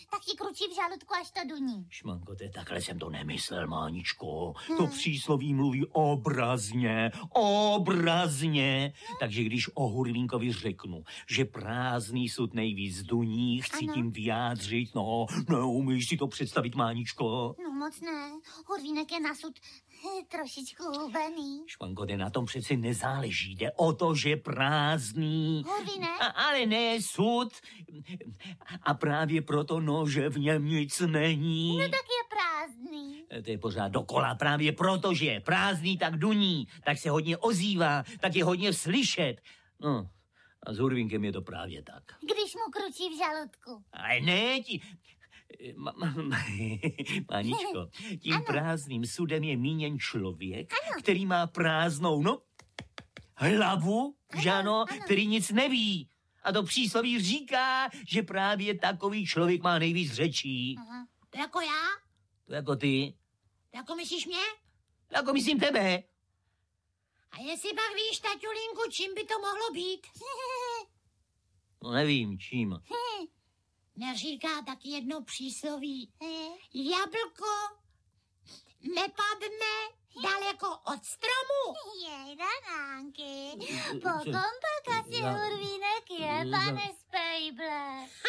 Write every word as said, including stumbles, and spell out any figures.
tak ti kručí v žaludku, až to duní. Šmankote, takhle jsem to nemyslel, Máničko. Hmm. To přísloví mluví obrazně, obrazně. Hmm. Takže když o Hurvínkovi řeknu, že prázdný sud nejvíc duní, chci ano. tím vyjádřit, no, neumíš si to představit, Máničko? No moc ne, Hurvínek je na sud trošičku hubený. Šmankote, na tom přeci nezáleží, jde o to, že prázdný. Hurvínek? A, ale ne sud. A právě proto, no, že v něm nic není. No tak je prázdný. To je pořád dokola, právě proto, že je prázdný, tak duní, tak se hodně ozývá, tak je hodně slyšet. No, a s Hurvínkem je to právě tak. Když mu kručí v žaludku. Ale ne, ti... Ma, ma, ma, Máničko, tím ano. prázdným sudem je míněn člověk, ano. který má prázdnou, no, hlavu, ano, že ano, ano, který nic neví. A to přísloví říká, že právě takový člověk má nejvíc řečí. Aha. To jako já? To jako ty. To jako myslíš mě? To jako myslím tebe. A jestli pak víš, taťulínku, čím by to mohlo být? No nevím, čím. Neříká tak jedno přísloví. Jablko nepadne daleko od stromu. Jej, Danánky, po kom pak asi Hurvínek je, pane Spejble?